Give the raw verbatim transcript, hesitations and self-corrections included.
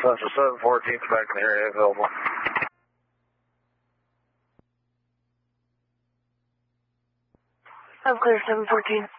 Central seven fourteen back in the area available. I'm clear, seven fourteen.